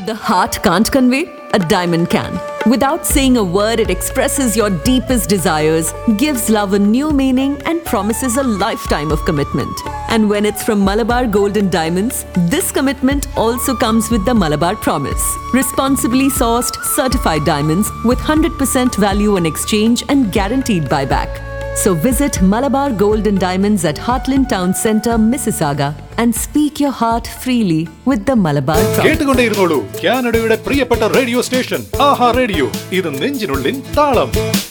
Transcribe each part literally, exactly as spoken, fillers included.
The heart can't convey, a diamond can. Without saying a word, it expresses your deepest desires, gives love a new meaning and promises a lifetime of commitment. And when it's from Malabar Gold and Diamonds, this commitment also comes with the Malabar Promise. Responsibly sourced, certified diamonds with one hundred percent value on exchange and guaranteed buyback. So visit Malabar Gold and Diamonds at Heartland Town Centre, Mississauga and speak your heart freely with the Malabar Promise. കേട്ടുകൊണ്ടേയിരുന്നോളൂ കാനഡയുടെ പ്രിയപ്പെട്ട radio station ആഹാ radio. ഇത് നെഞ്ചിനുള്ളിൻ താളം.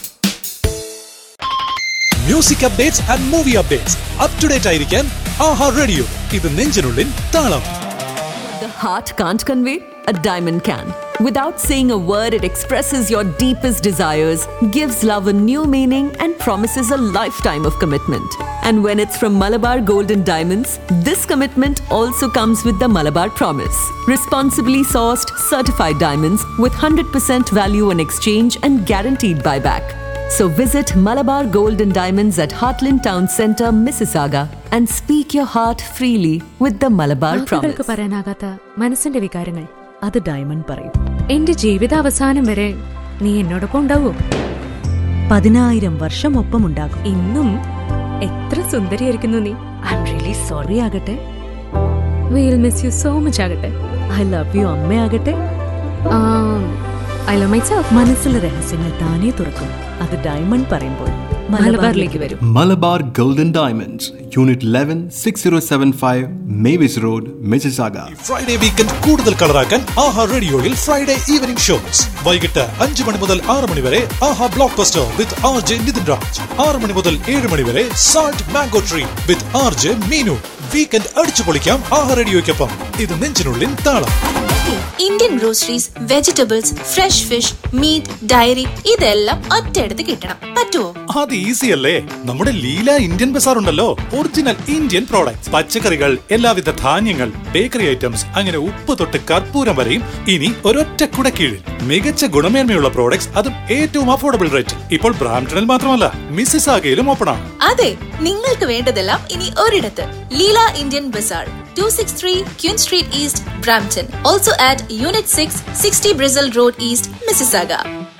Music updates and movie updates up to date ആയിരിക്കാൻ ആഹാ radio. ഇത് നെഞ്ചിനുള്ളിൻ താളം. The heart can't convey, a diamond can. Without saying a word, it expresses your deepest desires, gives love a new meaning and promises a lifetime of commitment. And when it's from Malabar Gold and Diamonds, this commitment also comes with the Malabar Promise. Responsibly sourced, certified diamonds with one hundred percent value on exchange and guaranteed buyback. So visit Malabar Gold and Diamonds at Heartland Town Centre, Mississauga and speak your heart freely with the Malabar Promise. പറയാനാകാത്ത മനസ്സിന്റെ വികാരങ്ങൾ അത് diamond പറയും. എന്റെ ജീവിതാവസാനം വരെ നീ എന്നോടൊപ്പം ഉണ്ടാവോ? പതിനായിരം വർഷം ഒപ്പം ഉണ്ടാകും. ഇന്നും എത്ര സുന്ദരിയായിരിക്കുന്നു നീ. ഐ ആം റിയലി സോറി ആകട്ടെ. Will miss you so much ആകട്ടെ. I love you അമ്മയാകട്ടെ. I love myself. മനസ്സിലെ രഹസ്യങ്ങൾ താനേ തുറക്കും. അത് ഡയമണ്ട് പറയുമ്പോൾ മലബാറിലേക്ക് വരും. Malabar Gold and Diamonds, Unit eleven, six oh seven five, Mavis Road, Mississauga. Friday weekend കൂടുതൽ കളറാക്കാൻ ആഹാ റേഡിയോയിൽ ഫ്രൈഡേ ഈവനിംഗ് ഷോസ് വൈകിട്ട് അഞ്ച് മണി മുതൽ ആറ് മണി വരെ ആഹാ block buster with R J Nitin Raj. ആറ് മണി മുതൽ ഏഴ് മണി വരെ salt mango tree with R J Meenu. Weekend അടിച്ചു പൊളിക്കാം ആഹാ റേഡിയോയ്ക്കൊപ്പം. ഇത് നെഞ്ചിനുള്ളിൻ താളം. Indian groceries, vegetables, fresh fish, meet, diary ഇതെല്ലാം ഒറ്റയെടുത്ത് കിട്ടണം. പറ്റുമോ? അത് ഈസി അല്ലേ. നമ്മുടെ ലീല ഇന്ത്യൻ ബസാർ ഉണ്ടല്ലോ. ഒറിജിനൽ ഇന്ത്യൻ പ്രോഡക്ട്സ്, പച്ചക്കറികൾ, എല്ലാവിധ ധാന്യങ്ങൾ, ബേക്കറി ഐറ്റംസ്, അങ്ങനെ ഉപ്പ് തൊട്ട് കർപ്പൂരം വരെയും ഇനി ഒരൊറ്റ കുടക്കീഴിൽ. മികച്ച ഗുണമേന്മയുള്ള പ്രോഡക്ട്സ്, അതും ഏറ്റവും അഫോർഡബിൾ റേറ്റ്. ഇപ്പോൾ ബ്രാംപ്ടണിൽ മാത്രമല്ല, മിസ്സിസാഗയിലും ഓപ്പൺ ആണ്. അതെ, നിങ്ങൾക്ക് വേണ്ടതെല്ലാം ഇനി ഒരിടത്ത്. Leela Indian Bazar, two sixty-three Queen Street East, Brampton. Also at Unit six, sixty Brazil Road East, Mississauga.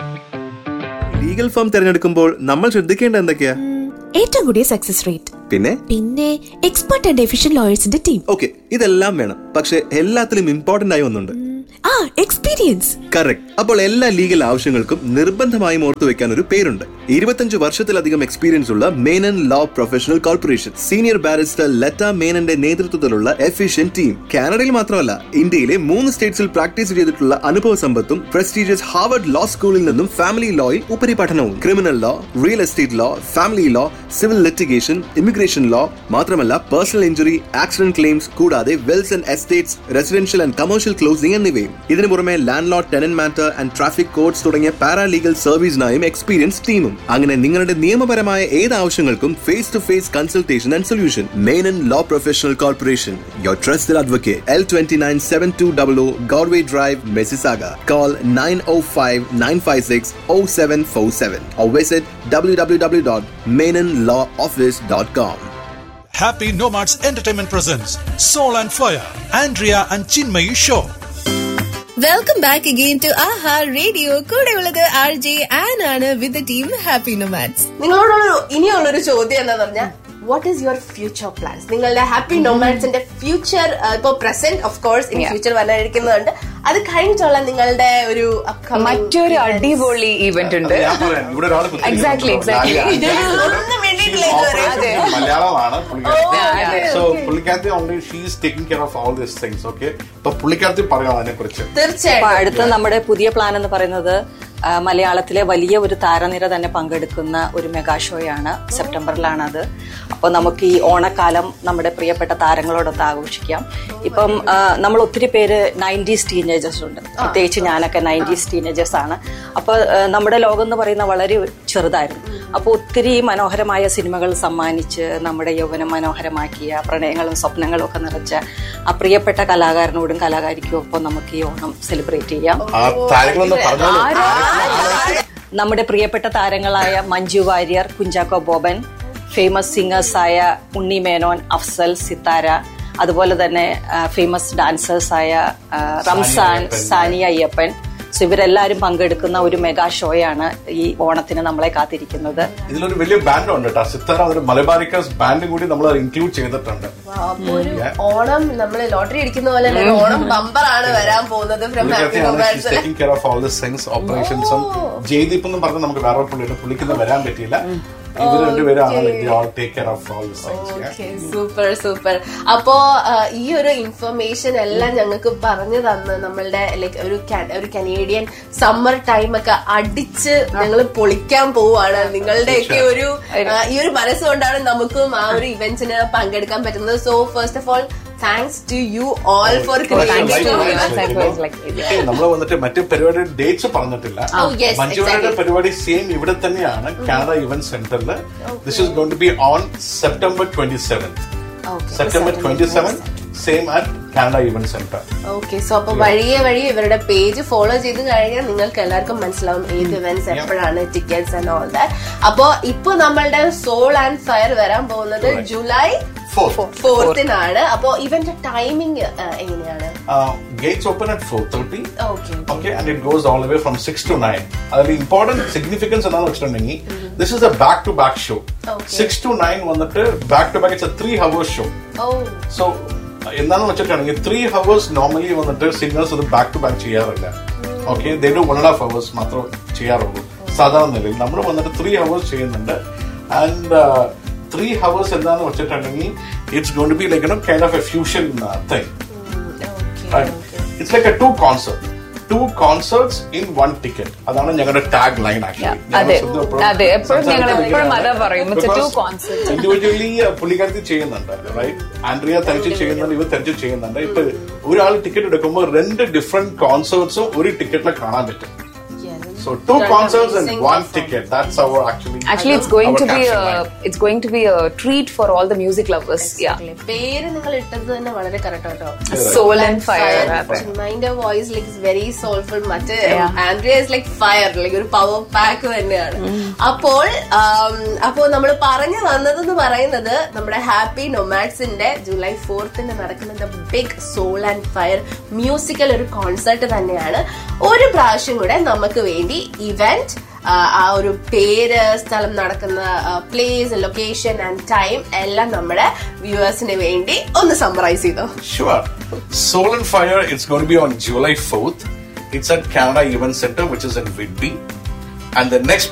Legal firm തിരഞ്ഞെടുക്കുമ്പോൾ നമ്മൾ ശ്രദ്ധിക്കേണ്ട എന്തൊക്കെയാ? ഏറ്റവും കൂടിയ സക്സസ് റേറ്റ്, പിന്നെ പിന്നെ expert and efficient ലോയേഴ്സിന്റെ team. Okay, ഇതെല്ലാം വേണം. പക്ഷെ എല്ലാത്തിലും ഇമ്പോർട്ടന്റ് ആയി ഒന്നുണ്ട്, ആ എക്സ്പീരിയൻസ്. കറക്റ്റ്. അപ്പോൾ എല്ലാ ലീഗൽ ആവശ്യങ്ങൾക്കും നിർബന്ധമായും ഓർത്തു വെക്കാൻ ഒരു പേരുണ്ട്. ഇരുപത്തഞ്ച് വർഷത്തിലധികം എക്സ്പീരിയൻസ് ഉള്ള Menon law professional corporation. Senior barrister ലെറ്റ മേനന്റെ നേതൃത്വത്തിലുള്ള എഫിഷ്യന്റ് ടീം. കാനഡയിൽ മാത്രമല്ല, ഇന്ത്യയിലെ മൂന്ന് സ്റ്റേറ്റ്സിൽ പ്രാക്ടീസ് ചെയ്തിട്ടുള്ള അനുഭവ സമ്പത്തും പ്രസ്റ്റീജിയസ് ഹാർവർഡ് ലോ സ്കൂളിൽ നിന്നും family ലോയിൽ ഉപരിപഠനവും. Criminal law, real estate law, family law, civil litigation, immigration law, മാത്രമല്ല പേഴ്സണൽ ഇഞ്ചുറി, ആക്സിഡന്റ് ക്ലെയിംസ്, കൂടാതെ Wells and estates, residential and commercial closing എന്നിവയും. ഇതിനു പുറമെ land Lord, tenant matter and traffic codes തുടങ്ങിയ paralegal സർവീസിനായും experience ടീമും. അങ്ങനെ നിങ്ങളുടെ നിയമപരമായ ഏത് ആവശ്യങ്ങൾക്കും face to face consultation and solution. Menon law professional corporation, your trusted advocate. L twenty-nine seventy-two hundred Galway Drive, Mississauga. Call nine oh five, nine five six, oh seven four seven or visit w w w dot menon law office dot com. Happy Nomads Entertainment presents Soul and Fire, Andrea and Chinmayi Show. Welcome back again to Aaha radio. കൂടെയുള്ളത് R J an ആണ് with the team happy nomads. നിങ്ങളോടുള്ള ഇനിയുള്ളൊരു ചോദ്യം എന്താന്ന് പറഞ്ഞാൽ, what is your future plans? നിങ്ങളുടെ happy നൊമാഡ്സിന്റെ future, ഇപ്പൊ present of course, ഇനി future വരാനിരിക്കുന്നുണ്ട്. അത് കഴിഞ്ഞിട്ടുള്ള നിങ്ങളുടെ ഒരു മറ്റൊരു അടിപൊളി ഇവന്റ് ഉണ്ട്. എക്സാക്ട്ലി എക്സാക്ട്ലി മലയാളമാണ് പുള്ളിക്കാരത്തി. Only she is taking care of all these things. Okay, അപ്പൊ പുള്ളിക്കാരത്തി പറയാം അതിനെ കുറിച്ച്. തീർച്ചയായും. അടുത്ത നമ്മുടെ പുതിയ പ്ലാൻ എന്ന് പറയുന്നത് മലയാളത്തിലെ വലിയ ഒരു താരനിര തന്നെ പങ്കെടുക്കുന്ന ഒരു മെഗാ ഷോയാണ്. സെപ്റ്റംബറിലാണ് അത്. അപ്പോൾ നമുക്ക് ഈ ഓണക്കാലം നമ്മുടെ പ്രിയപ്പെട്ട താരങ്ങളോടൊത്ത് ആഘോഷിക്കാം. ഇപ്പം നമ്മൾ ഒത്തിരി പേര് നയൻറ്റീസ് ടീനേജേഴ്സ് ഉണ്ട്, പ്രത്യേകിച്ച് ഞാനൊക്കെ നയൻറ്റീസ് ടീനേജേഴ്സ് ആണ്. അപ്പോൾ നമ്മുടെ ലോകം എന്ന് പറയുന്ന വളരെ ചെറുതായിരുന്നു. അപ്പോൾ ഒത്തിരി മനോഹരമായ സിനിമകൾ സമ്മാനിച്ച് നമ്മുടെ യൗവനം മനോഹരമാക്കിയ, പ്രണയങ്ങളും സ്വപ്നങ്ങളും ഒക്കെ നിറച്ച ആ പ്രിയപ്പെട്ട കലാകാരനോടും കലാകാരിക്കും ഒപ്പം നമുക്ക് ഈ ഓണം സെലിബ്രേറ്റ് ചെയ്യാം. നമ്മുടെ പ്രിയപ്പെട്ട താരങ്ങളായ മഞ്ജു വാര്യർ, കുഞ്ചാക്കോ ബോബൻ, ഫേമസ് സിംഗേഴ്സായ ഉണ്ണി മേനോൻ, അഫ്സൽ, സിത്താര, അതുപോലെ തന്നെ ഫേമസ് ഡാൻസേഴ്സായ റംസാൻ, സാനിയ അയ്യപ്പൻ. സോ ഇവരെല്ലാരും പങ്കെടുക്കുന്ന ഒരു മെഗാ ഷോയാണ് ഈ ഓണത്തിന് നമ്മളെ കാത്തിരിക്കുന്നത്. ഇതിലൊരു വലിയ ബാൻഡ് ഉണ്ട് കേട്ടോ, സിത്താര, ഒരു മലബാരിക്കേഴ്സ് ബാൻഡും കൂടി നമ്മൾ ഇൻക്ലൂഡ് ചെയ്തിട്ടുണ്ട്. അപ്പൊ ഒരു ഓണം നമ്മൾ ലോട്ടറി അടിക്കുന്ന പോലെ ഓണം ബമ്പർ ആണ് വരാൻ പോകുന്നത്. ഓപ്പറേഷൻസും ജയ്ദീപ് എന്നും പറഞ്ഞ് നമുക്ക് വേറെ പുള്ളിയുടെ പുള്ളിക്കൊന്നും വരാൻ പറ്റിയില്ല. ഇവർ രണ്ടുപേരാണ്. Super super. അപ്പോ ഈ ഒരു ഇൻഫർമേഷൻ എല്ലാം ഞങ്ങൾക്ക് പറഞ്ഞു തന്ന് നമ്മളുടെ ലൈക്ക് ഒരു ഒരു കനേഡിയൻ സമ്മർ ടൈം ഒക്കെ അടിച്ച് ഞങ്ങൾ പൊളിക്കാൻ പോവാണ്. നിങ്ങളുടെയൊക്കെ ഒരു ഈ ഒരു മനസ്സുകൊണ്ടാണ് നമുക്കും ആ ഒരു ഇവന്റ്സിന് പങ്കെടുക്കാൻ പറ്റുന്നത്. So first of all thanks to you all for നമ്മള് വന്നിട്ട് മറ്റു പരിപാടിയുടെ ഡേറ്റ്സ് പറഞ്ഞിട്ടില്ല. മഞ്ജുവാരുടെ പരിപാടി സെയിം ഇവിടെ തന്നെയാണ്, കാനഡ ഇവന്റ് സെന്ററിൽ. This is going to B on September twenty seventh September twenty seventh same at Canada event centre. Okay. So അപ്പൊ വഴിയെ വഴി ഇവരുടെ പേജ് ഫോളോ ചെയ്ത് കഴിഞ്ഞാൽ നിങ്ങൾക്ക് എല്ലാവർക്കും മനസ്സിലാവും ഏത് ഇവന്റ്സ് എപ്പോഴാണ്, ടിക്കറ്റ്സ് ആൻഡ് ഓൾ ദാറ്റ്. അപ്പൊ ഇപ്പൊ നമ്മളുടെ സോൾ ആൻഡ് ഫയർ വരാൻ പോകുന്നത് ജൂലൈ ഫോർത്തിനാണ്. അപ്പൊ ഇവന്റെ ടൈമിംഗ് എങ്ങനെയാണ്? Gates open at four thirty. Okay, and it goes all the way from six to nine. അതിൽ ഇമ്പോർട്ടന്റ് സിഗ്നിഫിക്കൻസ് എന്താണെന്ന് വെച്ചിട്ടുണ്ടെങ്കിൽ this is A back to back show. Six to nine വന്നിട്ട് back to back it's A three hours show. So എന്താണെന്ന് വെച്ചിട്ടുണ്ടെങ്കിൽ three hours normally വന്നിട്ട് singers അത് back to back ചെയ്യാറില്ല. Okay, they do one and half hours മാത്രം ചെയ്യാറുള്ളൂ സാധാരണ നിലയിൽ. നമ്മൾ വന്നിട്ട് ത്രീ ഹവേഴ്സ് ചെയ്യുന്നുണ്ട്. ആൻഡ് ത്രീ ഹവേഴ്സ് എന്താന്ന് വെച്ചിട്ടുണ്ടെങ്കിൽ it's going to be like you know kind of A fusion thing. It's like A to concert to concerts in one ticket. അതാണ് ഞങ്ങളുടെ ടാഗ് ലൈൻ. ഇൻഡിവിജ്വലി പുള്ളിക്കാരത്തി ചെയ്യുന്നുണ്ട്, റൈറ്റ്? ആൻഡ്രിയ തനിച്ച് ചെയ്യുന്നുണ്ട്, ഇവർ തനിച്ച് ചെയ്യുന്നുണ്ട്. ഇപ്പൊ ഒരാൾ ടിക്കറ്റ് എടുക്കുമ്പോൾ രണ്ട് ഡിഫറെന്റ് കോൺസേർട്സും ഒരു ടിക്കറ്റിൽ കാണാൻ പറ്റും. So two concerts and one ticket. That's our actually. Actually, it's going to be a it's going to be a treat for all the music lovers. Yeah. പേര് നിങ്ങൾ ഇട്ടത് തന്നെ വളരെ കറക്റ്റ് ആട്ടോ. Soul and fire. Mine voice like is very soulful. മറ്റേ Andrea is like fire, like ഒരു power pack തന്നെയാണ്. അപ്പോൾ അപ്പോൾ നമ്മൾ പറഞ്ഞു വന്നതെന്ന് പറയുന്നത് നമ്മുടെ ഹാപ്പി നൊമാഡ്സിന്റെ ജൂലൈ ഫോർത്തിന് നടക്കുന്ന big soul and fire musical ഒരു കോൺസെർട്ട് തന്നെയാണ്. ഒരു പ്രാവശ്യം കൂടെ നമുക്ക് വേണ്ടി ഇവന്റ്, ആ ഒരു പേര്, സ്ഥലം, നടക്കുന്ന പ്ലേസ്, ലൊക്കേഷൻ ആൻഡ് ടൈം എല്ലാം നമ്മുടെ വ്യൂവേഴ്സിന് വേണ്ടി ഒന്ന് സമ്മറൈസ് ചെയ്തോ. Sure. Soul and Fire, it's going to be on July fourth. It's at Canada Event Center, which is in Whitby. And the next